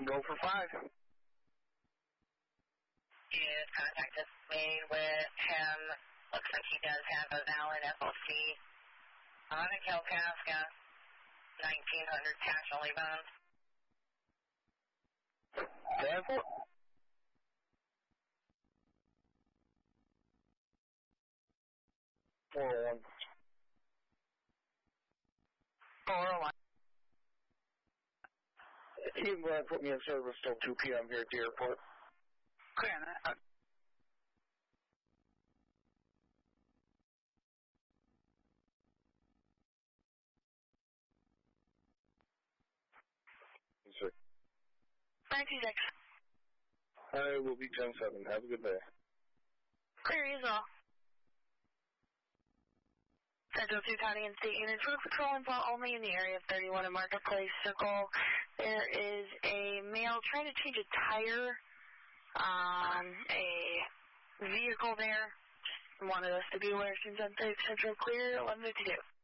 Go for 5. Is contact is made with him. Looks like he does have a valid FOC on a Kalkaska 1900 cash only bond. 10-4. 401. 401. You can go ahead and put me in service till 2 p.m. here at the airport. Clear on that. Yes, sir. 926. I will be 10-7. Have a good day. Clear as well. Central 2 County and State units. We're patrol info only in the area of 31 and Marketplace Circle. There is a male trying to change a tire on a vehicle there. Just wanted us to be aware since I'm Central Clear 1152.